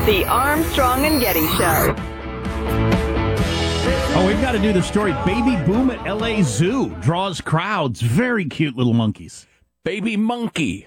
The Armstrong and Getty Show. Oh, we've got to do the story. Baby boom at L.A. Zoo draws crowds. Very cute little monkeys. Baby monkey.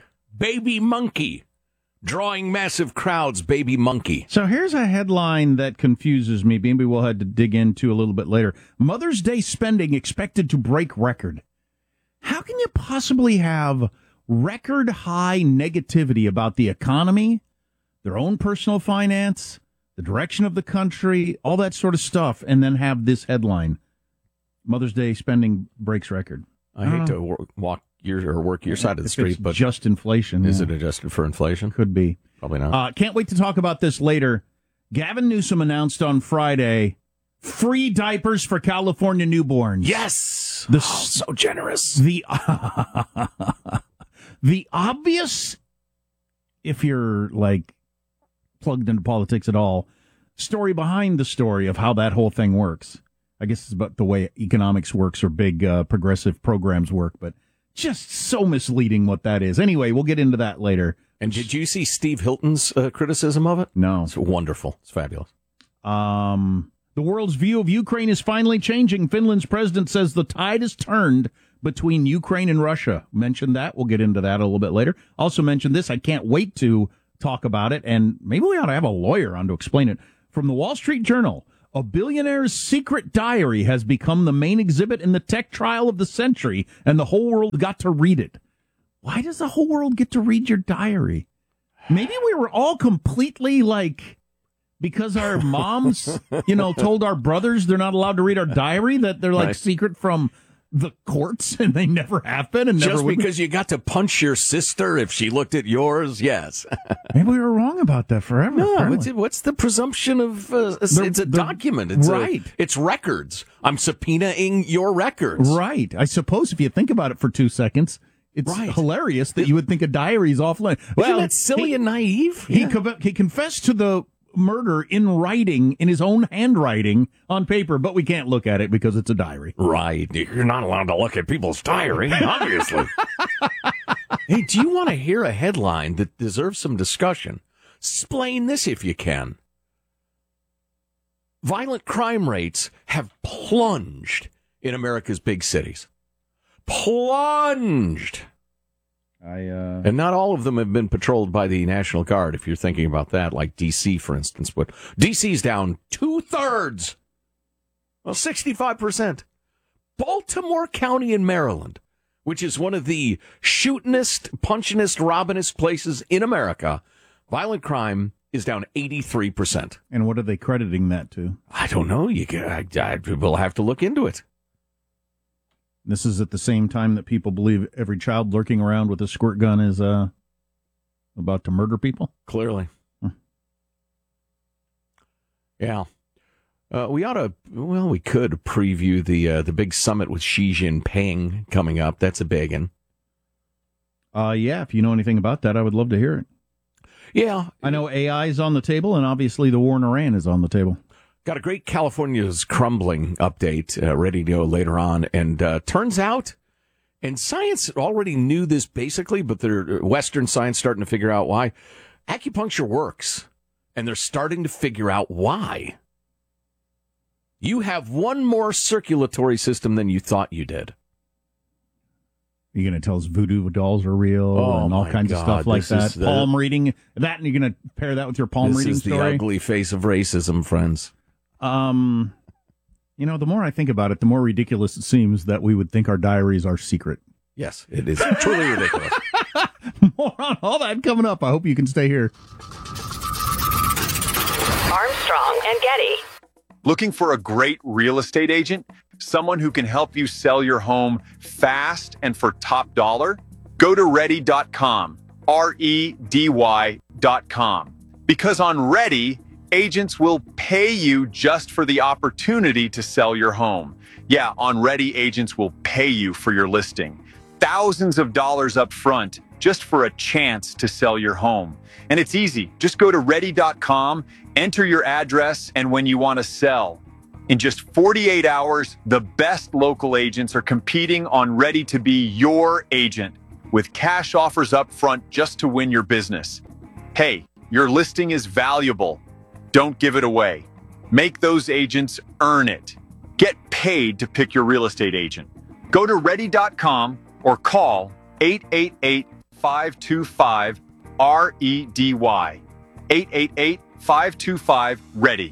Drawing massive crowds, baby monkey. So here's a headline that confuses me. Maybe we'll have to dig into a little bit later. Mother's Day spending expected to break record. How can you possibly have record high negativity about the economy, their own personal finance, the direction of the country, all that sort of stuff, and then have this headline: Mother's Day spending breaks record? I hate to work your side of the street, but just inflation. Is it adjusted for inflation? Could be. Probably not. Can't wait to talk about this later. Gavin Newsom announced on Friday free diapers for California newborns. Yes. So generous. The obvious, if you're like plugged into politics at all, story behind the story of how that whole thing works. I guess it's about the way economics works or big progressive programs work, but just so misleading what that is. Anyway, we'll get into that later. And did you see Steve Hilton's criticism of it? No. It's wonderful. It's fabulous. The world's view of Ukraine is finally changing. Finland's president says the tide has turned between Ukraine and Russia. Mentioned that. We'll get into that a little bit later. Also mentioned this. I can't wait to talk about it, and maybe we ought to have a lawyer on to explain it. From the Wall Street Journal, a billionaire's secret diary has become the main exhibit in the tech trial of the century, and the whole world got to read it. Why does the whole world get to read your diary? Maybe we were all completely like, because our moms, told our brothers they're not allowed to read our diary, that they're like secret from the courts, and they never have been. And just because you got to punch your sister if she looked at yours, yes. Maybe we were wrong about that forever. No, what's the presumption of it's a document? It's right. It's records. I'm subpoenaing your records. Right. I suppose if you think about it for 2 seconds, it's hilarious that you would think a diary is offline. Well, it's silly and naive. He confessed to the murder in writing, in his own handwriting on paper, but we can't look at it because it's a diary. Right. You're not allowed to look at people's diary, obviously. Hey, do you want to hear a headline that deserves some discussion? Explain this if you can. Violent crime rates have plunged in America's big cities. Plunged. And not all of them have been patrolled by the National Guard, if you're thinking about that, like D.C., for instance. But D.C.'s down 2/3. Well, 65%. Baltimore County in Maryland, which is one of the shootinest, punchinest, robbinest places in America, violent crime is down 83%. And what are they crediting that to? I don't know. We'll have to look into it. This is at the same time that people believe every child lurking around with a squirt gun is about to murder people? Clearly. Yeah. We could preview the big summit with Xi Jinping coming up. That's a big one. Yeah, if you know anything about that, I would love to hear it. Yeah. I know AI is on the table, and obviously the war in Iran is on the table. Got a great California's crumbling update ready to go later on. And turns out, and science already knew this basically, but their Western science starting to figure out why, acupuncture works. And they're starting to figure out why. You have one more circulatory system than you thought you did. You're going to tell us voodoo dolls are real and all kinds of stuff like that. Palm reading, that, and you're going to pair that with your palm reading story? This is the ugly face of racism, friends. The more I think about it, the more ridiculous it seems that we would think our diaries are secret. Yes, it is truly ridiculous. More on all that coming up. I hope you can stay here. Armstrong and Getty. Looking for a great real estate agent? Someone who can help you sell your home fast and for top dollar? Go to ready.com, REDY.com. Because on Ready, agents will pay you just for the opportunity to sell your home. Yeah, on Ready, agents will pay you for your listing. Thousands of dollars up front just for a chance to sell your home. And it's easy. Just go to ready.com, enter your address, and when you want to sell. In just 48 hours, the best local agents are competing on Ready to be your agent with cash offers up front just to win your business. Hey, your listing is valuable. Don't give it away. Make those agents earn it. Get paid to pick your real estate agent. Go to ready.com or call 888-525-REDY. 888-525-READY.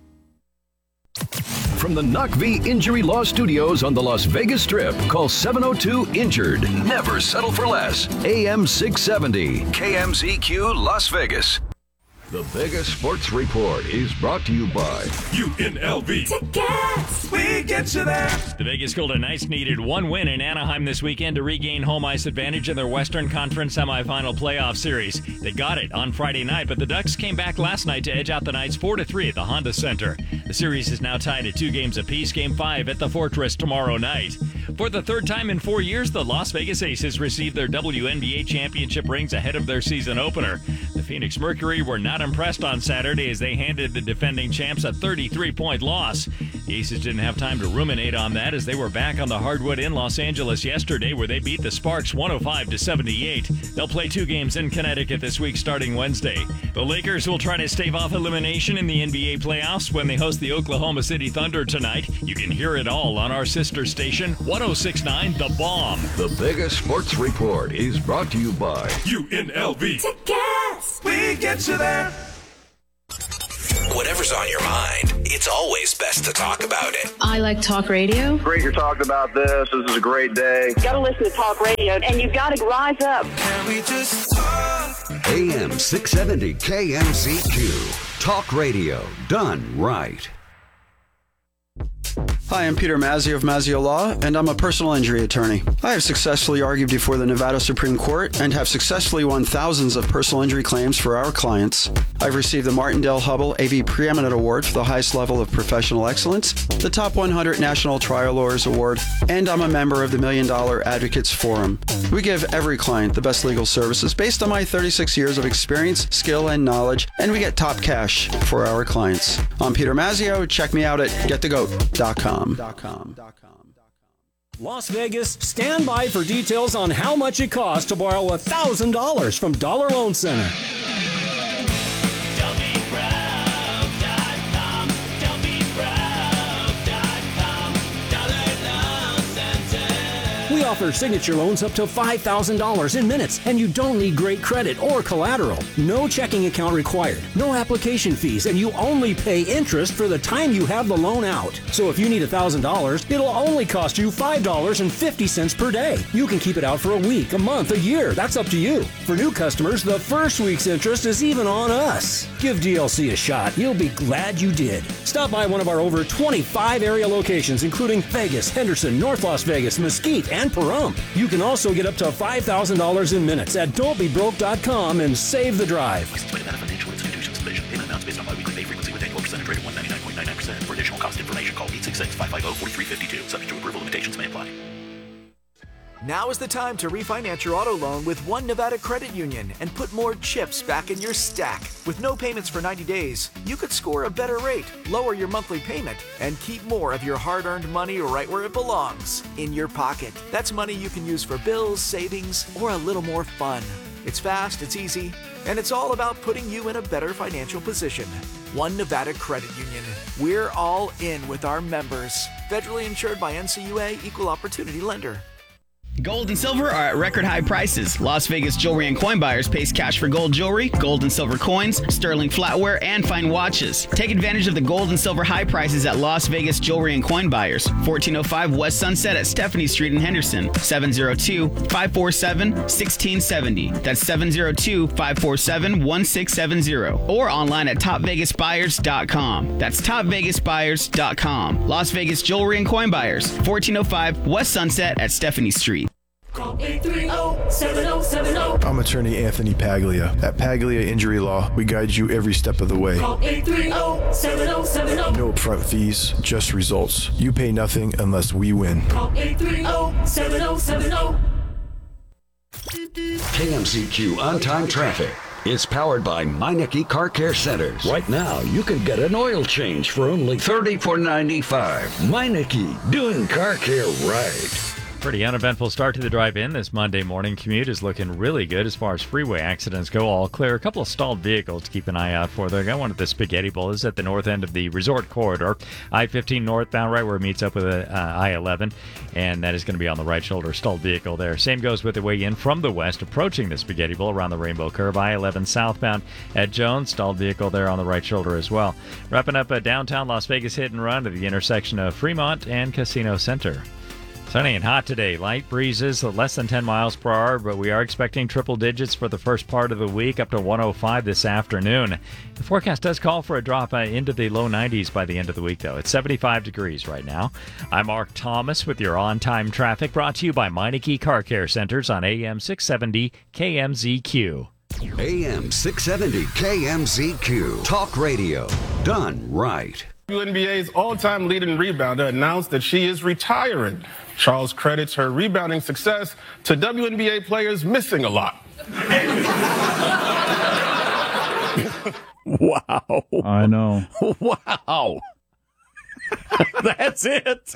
From the Knock V Injury Law Studios on the Las Vegas Strip, call 702-INJURED. Never settle for less. AM 670, KMZQ Las Vegas. The Vegas Sports Report is brought to you by UNLV. Tickets! We get you there. The Vegas Golden Knights needed one win in Anaheim this weekend to regain home ice advantage in their Western Conference semifinal playoff series. They got it on Friday night, but the Ducks came back last night to edge out the Knights 4-3 at the Honda Center. The series is now tied at 2 games apiece, Game 5 at the Fortress tomorrow night. For the third time in 4 years, the Las Vegas Aces received their WNBA championship rings ahead of their season opener. The Phoenix Mercury were not impressed on Saturday as they handed the defending champs a 33-point loss. The Aces didn't have time to ruminate on that as they were back on the hardwood in Los Angeles yesterday where they beat the Sparks 105-78. They'll play 2 games in Connecticut this week starting Wednesday. The Lakers will try to stave off elimination in the NBA playoffs when they host the Oklahoma City Thunder tonight. You can hear it all on our sister station, 106.9 The Bomb. The Vegas Sports Report is brought to you by UNLV. Tickets! We get you there. Whatever's on your mind, it's always best to talk about it. I like talk radio. Great you're talking about this. This is a great day. You got to listen to talk radio, and you've got to rise up. Can we just talk? AM 670 KMZQ. Talk radio done right. Hi, I'm Peter Mazzio of Mazzio Law, and I'm a personal injury attorney. I have successfully argued before the Nevada Supreme Court and have successfully won thousands of personal injury claims for our clients. I've received the Martindale Hubbell AV Preeminent Award for the highest level of professional excellence, the Top 100 National Trial Lawyers Award, and I'm a member of the $1 Million Advocates Forum. We give every client the best legal services based on my 36 years of experience, skill, and knowledge, and we get top cash for our clients. I'm Peter Mazzio. Check me out at getthegoat.com. Las Vegas, stand by for details on how much it costs to borrow $1,000 from Dollar Loan Center. We offer signature loans up to $5,000 in minutes, and you don't need great credit or collateral. No checking account required, no application fees, and you only pay interest for the time you have the loan out. So if you need $1,000, it'll only cost you $5.50 per day. You can keep it out for a week, a month, a year. That's up to you. For new customers, the first week's interest is even on us. Give DLC a shot. You'll be glad you did. Stop by one of our over 25 area locations, including Vegas, Henderson, North Las Vegas, Mesquite, and Pahrump. You can also get up to $5,000 in minutes at don'tbebroke.com and save the drive. Financial institutions division. Payment amounts based on biweekly pay frequency with annual percentage rate of 199.99%. For additional cost information, call 866-550-4352. Subject to approval, limitations may apply. Now is the time to refinance your auto loan with One Nevada Credit Union and put more chips back in your stack. With no payments for 90 days, you could score a better rate, lower your monthly payment, and keep more of your hard-earned money right where it belongs, in your pocket. That's money you can use for bills, savings, or a little more fun. It's fast, it's easy, and it's all about putting you in a better financial position. One Nevada Credit Union. We're all in with our members. Federally insured by NCUA, Equal Opportunity Lender. Gold and silver are at record high prices. Las Vegas Jewelry and Coin Buyers pays cash for gold jewelry, gold and silver coins, sterling flatware, and fine watches. Take advantage of the gold and silver high prices at Las Vegas Jewelry and Coin Buyers. 1405 West Sunset at Stephanie Street in Henderson. 702-547-1670. That's 702-547-1670. Or online at topvegasbuyers.com. That's topvegasbuyers.com. Las Vegas Jewelry and Coin Buyers. 1405 West Sunset at Stephanie Street. Call 830-7070. I'm attorney Anthony Paglia. At Paglia Injury Law, we guide you every step of the way. Call 830-7070. No upfront fees, just results. You pay nothing unless we win. Call 830-7070. KMZQ On-Time Traffic is powered by Meineke Car Care Centers. Right now, you can get an oil change for only $34.95. Meineke, doing car care right. Pretty uneventful start to the drive-in. This Monday morning commute is looking really good as far as freeway accidents go. All clear. A couple of stalled vehicles to keep an eye out for. There, got one at the Spaghetti Bowl. This is at the north end of the resort corridor. I-15 northbound, right where it meets up with I-11, and that is going to be on the right shoulder. Stalled vehicle there. Same goes with the way in from the west, approaching the Spaghetti Bowl around the Rainbow Curve. I-11 southbound at Jones. Stalled vehicle there on the right shoulder as well. Wrapping up a downtown Las Vegas hit and run to the intersection of Fremont and Casino Center. Sunny and hot today. Light breezes, less than 10 miles per hour, but we are expecting triple digits for the first part of the week, up to 105 this afternoon. The forecast does call for a drop into the low 90s by the end of the week, though. It's 75 degrees right now. I'm Mark Thomas with your on-time traffic, brought to you by Meineke Car Care Centers on AM 670 KMZQ. AM 670 KMZQ. Talk radio. Done right. WNBA's all-time leading rebounder announced that she is retiring. Charles credits her rebounding success to WNBA players missing a lot. Wow. I know. Wow. That's it.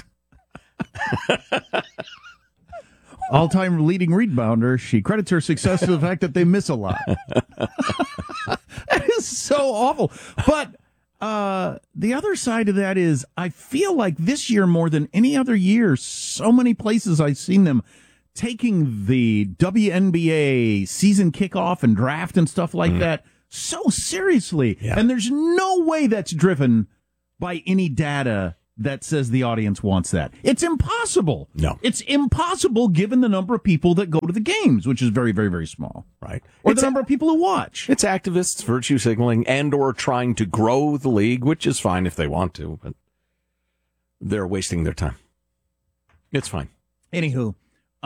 All-time leading rebounder, she credits her success to the fact that they miss a lot. That is so awful. But the other side of that is I feel like this year more than any other year, so many places I've seen them taking the WNBA season kickoff and draft and stuff like that so seriously. Yeah. And there's no way that's driven by any data that says the audience wants that. It's impossible. No. It's impossible given the number of people that go to the games, which is very, very, very small. Right. Or it's the number of people who watch. It's activists virtue signaling and or trying to grow the league, which is fine if they want to, but they're wasting their time. It's fine. Anywho,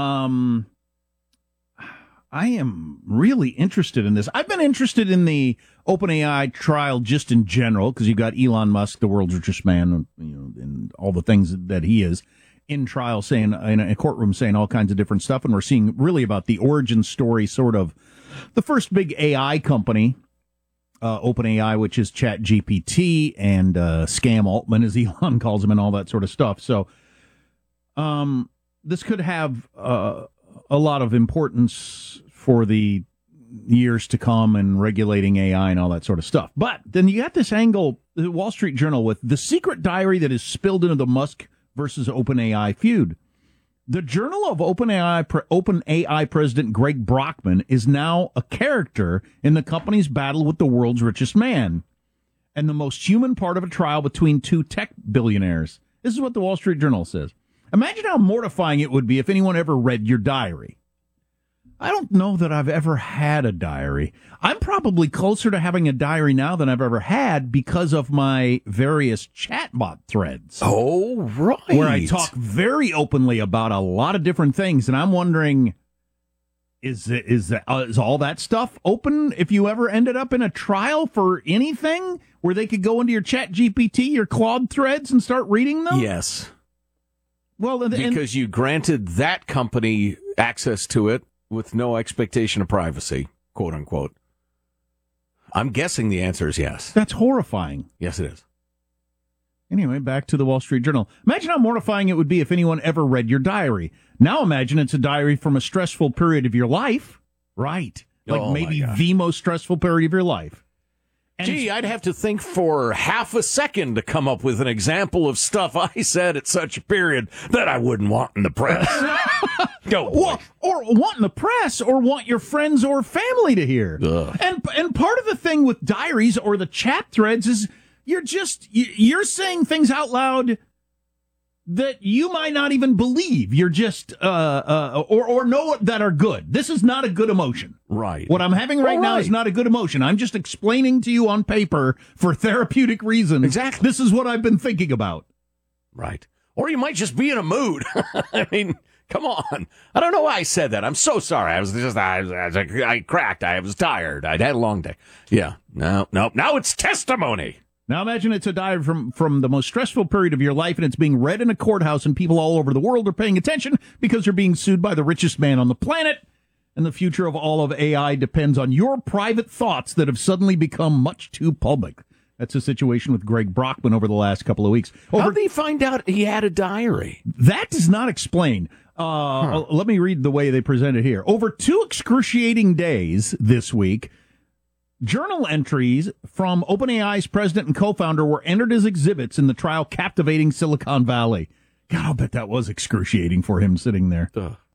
I am really interested in this. I've been interested in the OpenAI trial just in general because you've got Elon Musk, the world's richest man, and all the things that he is in trial, saying in a courtroom, saying all kinds of different stuff, and we're seeing really about the origin story, sort of the first big AI company, OpenAI, which is ChatGPT, and Scam Altman, as Elon calls him, and all that sort of stuff. So, this could have a lot of importance for the years to come and regulating AI and all that sort of stuff. But then you got this angle, the Wall Street Journal, with the secret diary that is spilled into the Musk versus OpenAI feud. The Journal of OpenAI President Greg Brockman is now a character in the company's battle with the world's richest man and the most human part of a trial between two tech billionaires. This is what the Wall Street Journal says. Imagine how mortifying it would be if anyone ever read your diary. I don't know that I've ever had a diary. I'm probably closer to having a diary now than I've ever had because of my various chatbot threads. Oh, right. Where I talk very openly about a lot of different things, and I'm wondering, is all that stuff open if you ever ended up in a trial for anything where they could go into your ChatGPT, your Claude threads, and start reading them? Yes. Well, because you granted that company access to it with no expectation of privacy, quote unquote. I'm guessing the answer is yes. That's horrifying. Yes, it is. Anyway, back to the Wall Street Journal. Imagine how mortifying it would be if anyone ever read your diary. Now imagine it's a diary from a stressful period of your life. Right. Like maybe the most stressful period of your life. And I'd have to think for half a second to come up with an example of stuff I said at such a period that I wouldn't want in the press. Or want in the press, or want your friends or family to hear. And part of the thing with diaries or the chat threads is you're saying things out loud that you might not even believe. You're just or know that are good. This is not a good emotion. Right. What I'm having right now is not a good emotion. I'm just explaining to you on paper for therapeutic reasons. Exactly. This is what I've been thinking about. Right. Or you might just be in a mood. I mean, come on. I don't know why I said that. I'm so sorry. I cracked. I was tired. I'd had a long day. Yeah. No. Now it's testimony. Now imagine it's a diary from the most stressful period of your life, and it's being read in a courthouse, and people all over the world are paying attention because you're being sued by the richest man on the planet. And the future of all of AI depends on your private thoughts that have suddenly become much too public. That's the situation with Greg Brockman over the last couple of weeks. How did he find out he had a diary? That does not explain. Let me read the way they present it here. Over 2 excruciating days this week, journal entries from OpenAI's president and co-founder were entered as exhibits in the trial captivating Silicon Valley. God, I'll bet that was excruciating for him sitting there.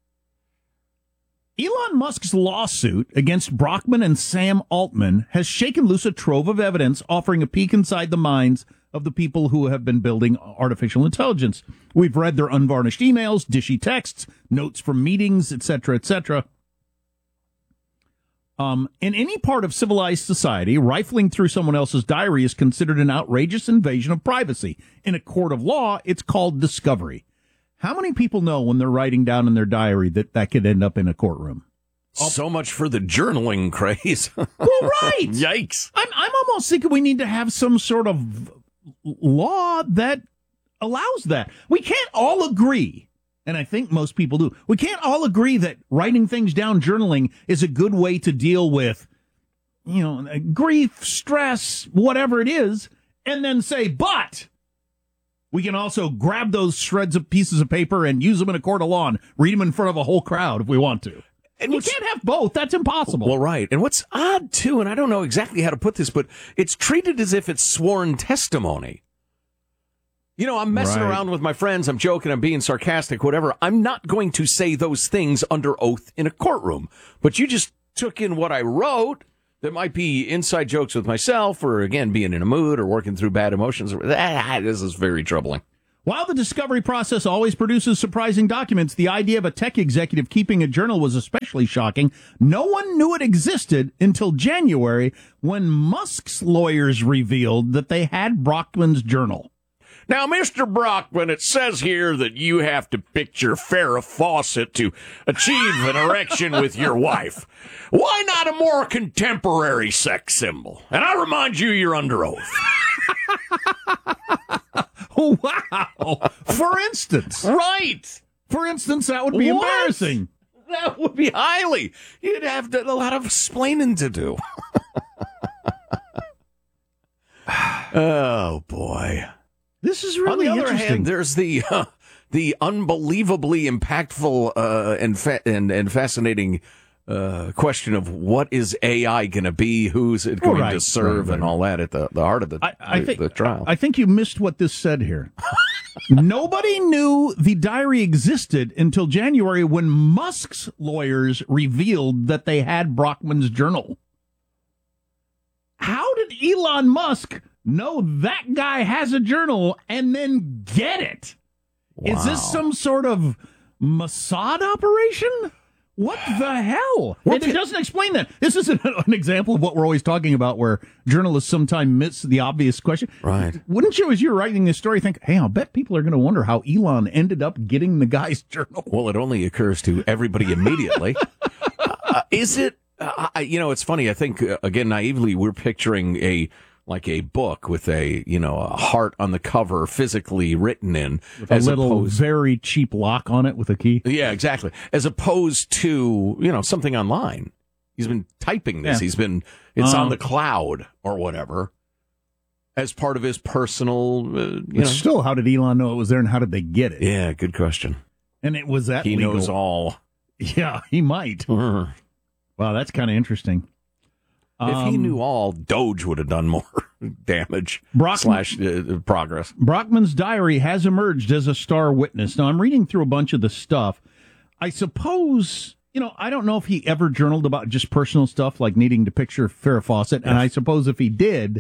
Elon Musk's lawsuit against Brockman and Sam Altman has shaken loose a trove of evidence offering a peek inside the minds of the people who have been building artificial intelligence. We've read their unvarnished emails, dishy texts, notes from meetings, etc., etc. In any part of civilized society, rifling through someone else's diary is considered an outrageous invasion of privacy. In a court of law, it's called discovery. How many people know when they're writing down in their diary that could end up in a courtroom? So much for the journaling craze. Well, right. Yikes. I'm almost thinking we need to have some sort of law that allows that. We can't all agree, and I think most people do, we can't all agree that writing things down, journaling, is a good way to deal with, grief, stress, whatever it is, and then say, but we can also grab those shreds of pieces of paper and use them in a court of law and read them in front of a whole crowd if we want to. And we can't have both. That's impossible. Well, right. And what's odd, too, and I don't know exactly how to put this, but it's treated as if it's sworn testimony. I'm messing around with my friends. I'm joking. I'm being sarcastic, whatever. I'm not going to say those things under oath in a courtroom. But you just took in what I wrote that might be inside jokes with myself or, again, being in a mood or working through bad emotions. This is very troubling. While the discovery process always produces surprising documents, the idea of a tech executive keeping a journal was especially shocking. No one knew it existed until January when Musk's lawyers revealed that they had Brockman's journal. Now, Mr. Brockman, it says here that you have to picture Farrah Fawcett to achieve an erection with your wife. Why not a more contemporary sex symbol? And I remind you, you're under oath. Wow. For instance. Right. For instance, that would be embarrassing. That would be highly. You'd have a lot of explaining to do. Oh, boy. This is really interesting. On the other hand, there's the unbelievably impactful and fascinating question of what is AI going to be, who's it going to serve, and all that at the heart of the trial. I think you missed what this said here. Nobody knew the diary existed until January when Musk's lawyers revealed that they had Brockman's journal. How did Elon Musk know that guy has a journal and then get it? Wow. Is this some sort of Mossad operation? What the hell? It doesn't explain that. This is an example of what we're always talking about, where journalists sometimes miss the obvious question. Right. Wouldn't you, as you're writing this story, think, hey, I'll bet people are going to wonder how Elon ended up getting the guy's journal? Well, it only occurs to everybody immediately. Is it, it's funny. I think, again, naively, we're picturing a book with a heart on the cover, physically written in, with a little very cheap lock on it with a key. Yeah, exactly. As opposed to something online. He's been typing this. Yeah. It's on the cloud or whatever, as part of his personal. Still, how did Elon know it was there, and how did they get it? Yeah, good question. And it was that he legal? Knows all. Yeah, he might. Wow, that's kind of interesting. If he knew all, Doge would have done more damage / progress. Brockman's diary has emerged as a star witness. Now, I'm reading through a bunch of the stuff. I suppose, I don't know if he ever journaled about just personal stuff like needing to picture Farrah Fawcett. Yes. And I suppose if he did,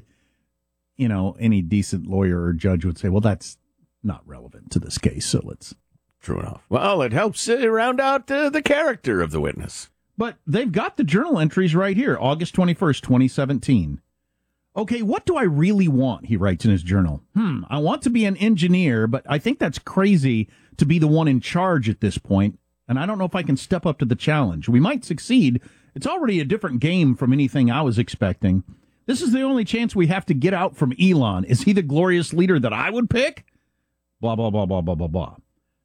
any decent lawyer or judge would say, well, that's not relevant to this case. So let's. True enough. Well, it helps round out the character of the witness. But they've got the journal entries right here, August 21st, 2017. Okay, what do I really want, he writes in his journal. I want to be an engineer, but I think that's crazy to be the one in charge at this point, and I don't know if I can step up to the challenge. We might succeed. It's already a different game from anything I was expecting. This is the only chance we have to get out from Elon. Is he the glorious leader that I would pick? Blah, blah, blah, blah, blah, blah,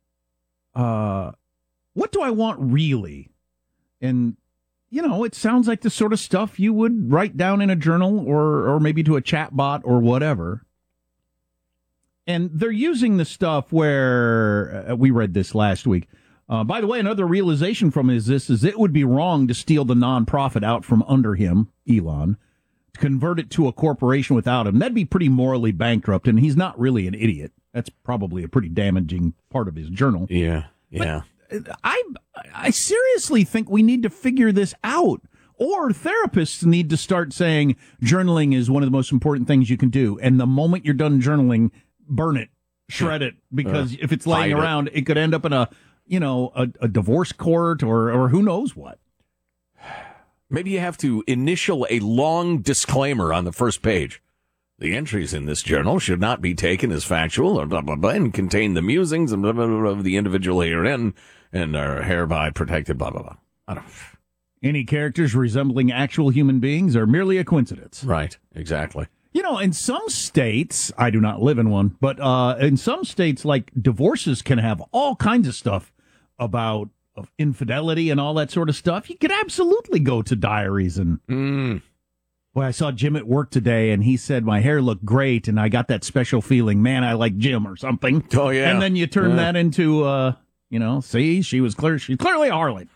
blah. What do I want really? And, it sounds like the sort of stuff you would write down in a journal or maybe to a chat bot or whatever. And they're using the stuff where, we read this last week, By the way, another realization from is it would be wrong to steal the nonprofit out from under him, Elon, to convert it to a corporation without him. That'd be pretty morally bankrupt, and he's not really an idiot. That's probably a pretty damaging part of his journal. Yeah. But I seriously think we need to figure this out. Or therapists need to start saying journaling is one of the most important things you can do. And the moment you're done journaling, burn it, shred it, because if it's laying around, it could end up in a divorce court or who knows what. Maybe you have to initial a long disclaimer on the first page. The entries in this journal should not be taken as factual or blah, blah, blah, and contain the musings and blah, blah, blah, of the individual herein and are hereby protected, blah, blah, blah. I don't. Any characters resembling actual human beings are merely a coincidence. Right, exactly. In some states, I do not live in one, but in some states, like divorces can have all kinds of stuff about infidelity and all that sort of stuff. You could absolutely go to diaries and... Boy, I saw Jim at work today, and he said my hair looked great, and I got that special feeling, man, I like Jim or something. Oh, yeah. And then you turn that into... see, she's clearly a harlot.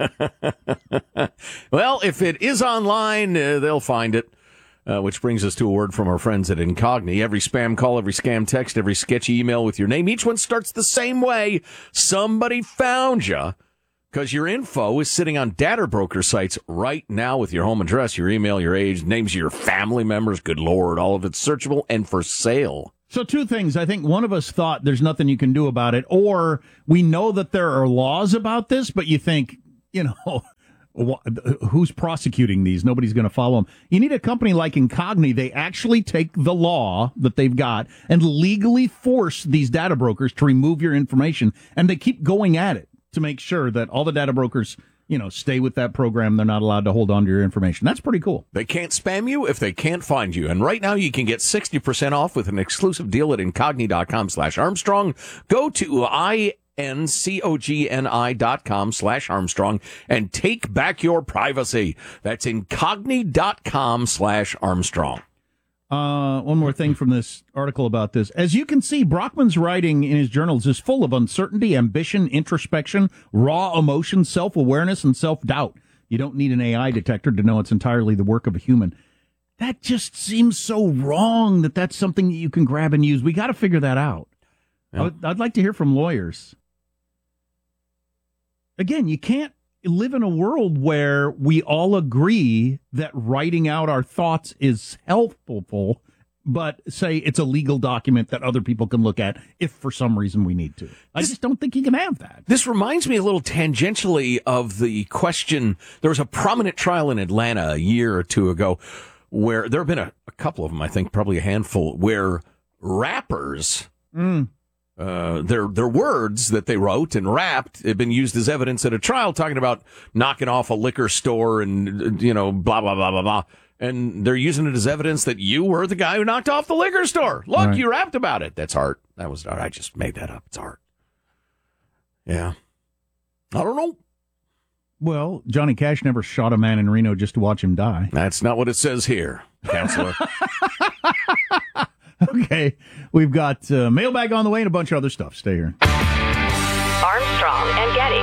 Well, if it is online, they'll find it. Which brings us to a word from our friends at Incogni. Every spam call, every scam text, every sketchy email with your name, each one starts the same way. Somebody found you because your info is sitting on data broker sites right now with your home address, your email, your age, names of your family members. Good Lord, all of it's searchable and for sale. So two things. I think one of us thought there's nothing you can do about it, or we know that there are laws about this, but you think, who's prosecuting these? Nobody's going to follow them. You need a company like Incogni. They actually take the law that they've got and legally force these data brokers to remove your information, and they keep going at it to make sure that all the data brokers stay with that program. They're not allowed to hold on to your information. That's pretty cool. They can't spam you if they can't find you. And right now you can get 60% off with an exclusive deal at incogni.com/Armstrong. Go to incogni.com/Armstrong and take back your privacy. That's incogni.com/Armstrong. One more thing from this article about this. As you can see, Brockman's writing in his journals is full of uncertainty, ambition, introspection, raw emotion, self-awareness, and self-doubt. You don't need an AI detector to know it's entirely the work of a human. That just seems so wrong that that's something that you can grab and use. We got to figure that out. Yep. I'd like to hear from lawyers. Again, you can't live in a world where we all agree that writing out our thoughts is helpful, but say it's a legal document that other people can look at if for some reason we need to. I just don't think you can have that. This reminds me a little tangentially of the question. There was a prominent trial in Atlanta a year or two ago where there have been a couple of them, I think probably a handful, where rappers... Their words that they wrote and rapped have been used as evidence at a trial, talking about knocking off a liquor store and, blah, blah, blah, blah, blah. And they're using it as evidence that you were the guy who knocked off the liquor store. Look, you rapped about it. That's art. That was art. I just made that up. It's art. Yeah. I don't know. Well, Johnny Cash never shot a man in Reno just to watch him die. That's not what it says here, counselor. Okay, we've got mailbag on the way and a bunch of other stuff. Stay here. Armstrong and Getty.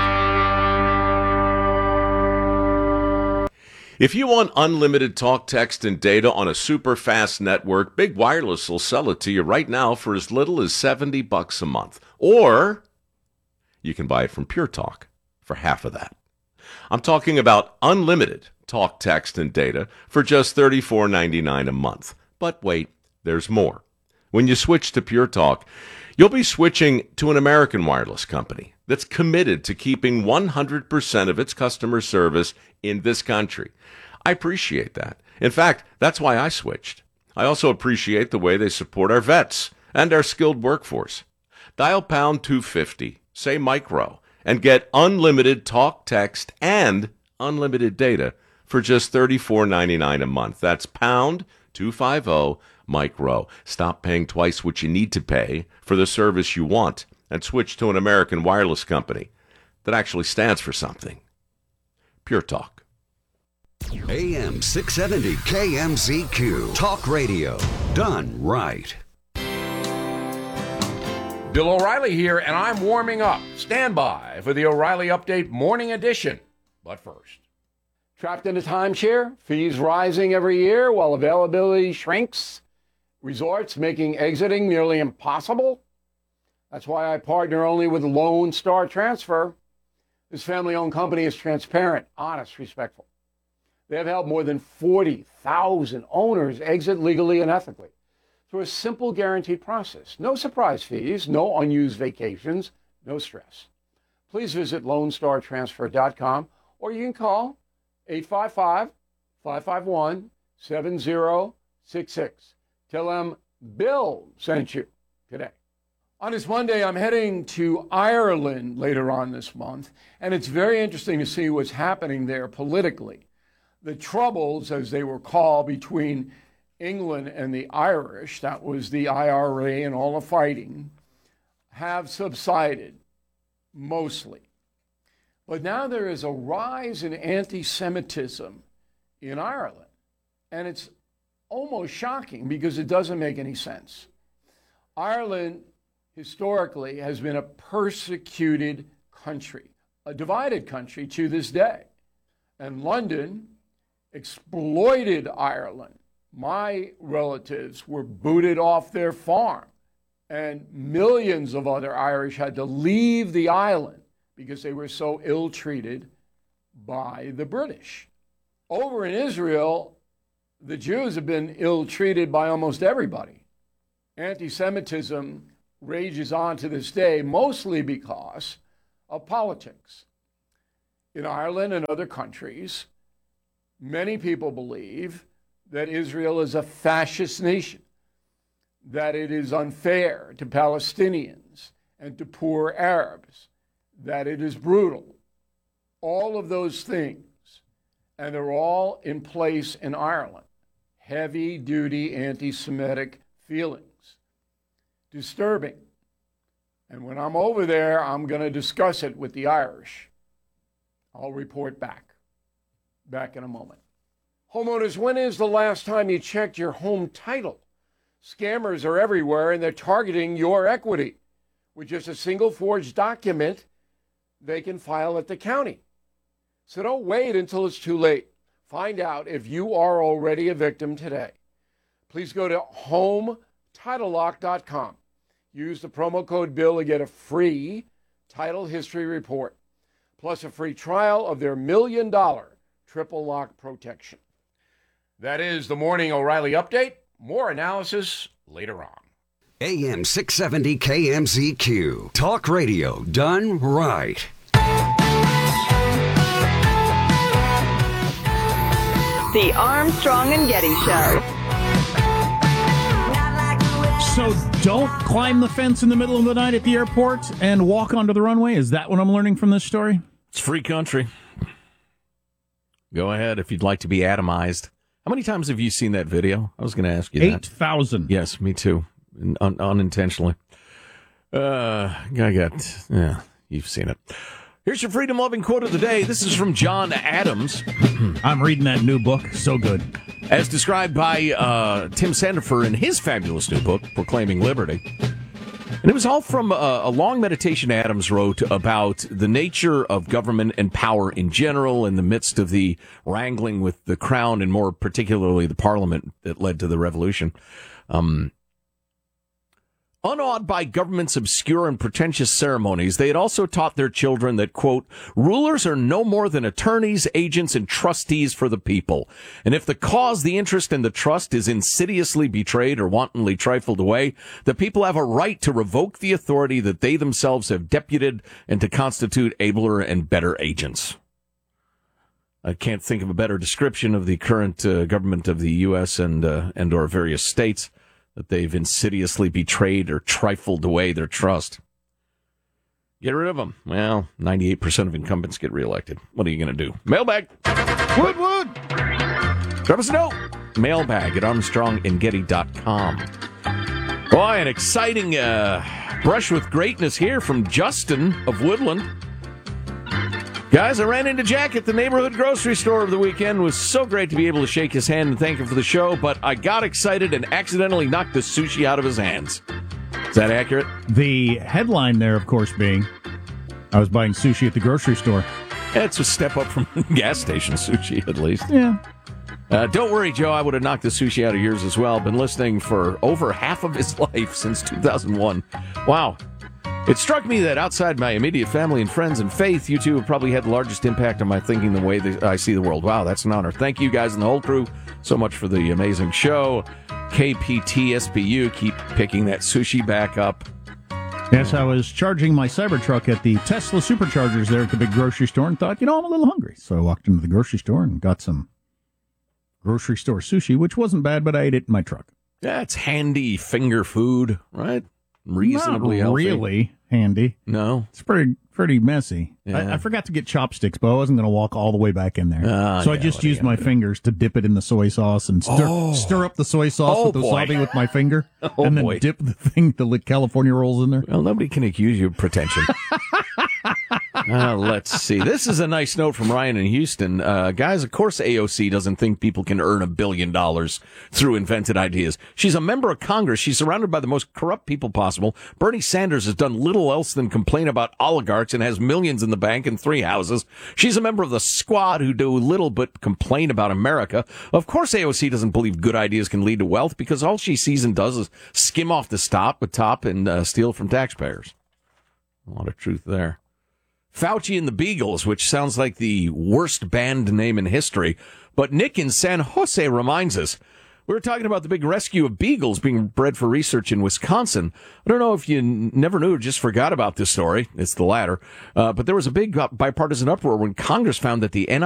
If you want unlimited talk, text, and data on a super fast network, Big Wireless will sell it to you right now for as little as $70 a month. Or you can buy it from Pure Talk for half of that. I'm talking about unlimited talk, text, and data for just $34.99 a month. But wait. There's more. When you switch to Pure Talk, you'll be switching to an American wireless company that's committed to keeping 100% of its customer service in this country. I appreciate that. In fact, that's why I switched. I also appreciate the way they support our vets and our skilled workforce. Dial pound 250, say micro, and get unlimited talk, text, and unlimited data for just $34.99 a month. That's pound 250 micro. Stop paying twice what you need to pay for the service you want and switch to an American wireless company that actually stands for something. Pure Talk. AM 670 KMZQ. Talk radio. Done right. Bill O'Reilly here, and I'm warming up. Stand by for the O'Reilly Update Morning Edition. But first, trapped in a timeshare, fees rising every year while availability shrinks, resorts making exiting nearly impossible. That's why I partner only with Lone Star Transfer. This family-owned company is transparent, honest, respectful. They have helped more than 40,000 owners exit legally and ethically through a simple guaranteed process. No surprise fees, no unused vacations, no stress. Please visit LoneStarTransfer.com or you can call 855-551-7066. Tell them Bill sent you today. On this Monday, I'm heading to Ireland later on this month, and it's very interesting to see what's happening there politically. The troubles, as they were called, between England and the Irish, that was the IRA and all the fighting, have subsided mostly. But now there is a rise in anti-Semitism in Ireland, and it's almost shocking because it doesn't make any sense. Ireland historically has been a persecuted country, a divided country to this day. And London exploited Ireland. My relatives were booted off their farm, and millions of other Irish had to leave the island because they were so ill-treated by the British. Over in Israel, the Jews have been ill-treated by almost everybody. Anti-Semitism rages on to this day, mostly because of politics. In Ireland and other countries, many people believe that Israel is a fascist nation, that it is unfair to Palestinians and to poor Arabs, that it is brutal. All of those things, and they're all in place in Ireland. Heavy-duty anti-Semitic feelings. Disturbing. And when I'm over there, I'm going to discuss it with the Irish. I'll report back in a moment. Homeowners, when is the last time you checked your home title? Scammers are everywhere, and they're targeting your equity. With just a single forged document, they can file at the county. So don't wait until it's too late. Find out if you are already a victim today. Please go to HomeTitleLock.com. Use the promo code BILL to get a free title history report, plus a free trial of their $1 million triple lock protection. That is the Morning O'Reilly Update. More analysis later on. AM 670 KMZQ. Talk radio done right. The Armstrong and Getty Show. So don't climb the fence in the middle of the night at the airport and walk onto the runway? Is that what I'm learning from this story? It's free country. Go ahead if you'd like to be atomized. How many times have you seen that video? I was going to ask you 8,000. Yes, me too. Unintentionally. You've seen it. Here's your freedom-loving quote of the day. This is from John Adams. I'm reading that new book. So good. As described by Tim Sandefur in his fabulous new book, Proclaiming Liberty. And it was all from a long meditation Adams wrote about the nature of government and power in general in the midst of the wrangling with the crown and more particularly the parliament that led to the revolution. Unawed by government's obscure and pretentious ceremonies, they had also taught their children that, quote, rulers are no more than attorneys, agents, and trustees for the people. And if the cause, the interest, and the trust is insidiously betrayed or wantonly trifled away, the people have a right to revoke the authority that they themselves have deputed and to constitute abler and better agents. I can't think of a better description of the current government of the U.S. and or various states. That they've insidiously betrayed or trifled away their trust. Get rid of them. Well, 98% of incumbents get reelected. What are you going to do? Mailbag. Wood. Drop us a note. Mailbag at ArmstrongandGetty.com. Boy, an exciting brush with greatness here from Justin of Woodland. Guys, I ran into Jack at the neighborhood grocery store over the weekend. It was so great to be able to shake his hand and thank him for the show, but I got excited and accidentally knocked the sushi out of his hands. Is that accurate? The headline there, of course, being, I was buying sushi at the grocery store. It's a step up from gas station sushi, at least. Yeah. Don't worry, Joe. I would have knocked the sushi out of yours as well. Been listening for over half of his life, since 2001. Wow. It struck me that outside my immediate family and friends and faith, you two have probably had the largest impact on my thinking, the way that I see the world. Wow, that's an honor. Thank you guys and the whole crew so much for the amazing show. KPTSBU, keep picking that sushi back up. Yes, I was charging my Cybertruck at the Tesla Superchargers there at the big grocery store and thought, I'm a little hungry. So I walked into the grocery store and got some grocery store sushi, which wasn't bad, but I ate it in my truck. Yeah, it's handy finger food, right? Reasonably Not healthy. really handy. No. It's pretty messy. Yeah. I forgot to get chopsticks, but I wasn't going to walk all the way back in there. So I just used my fingers to dip it in the soy sauce and stir up the soy sauce with the wasabi with my finger, and then dip the California rolls in there. Well, nobody can accuse you of pretension. Let's see. This is a nice note from Ryan in Houston. Guys, of course AOC doesn't think people can earn $1 billion through invented ideas. She's a member of Congress. She's surrounded by the most corrupt people possible. Bernie Sanders has done little else than complain about oligarchs and has millions in the bank and 3 houses. She's a member of the squad who do little but complain about America. Of course AOC doesn't believe good ideas can lead to wealth, because all she sees and does is skim off the top and steal from taxpayers. A lot of truth there. Fauci and the Beagles, which sounds like the worst band name in history. But Nick in San Jose reminds us, we were talking about the big rescue of beagles being bred for research in Wisconsin. I don't know if you never knew or just forgot about this story. It's the latter. But there was a big bipartisan uproar when Congress found that the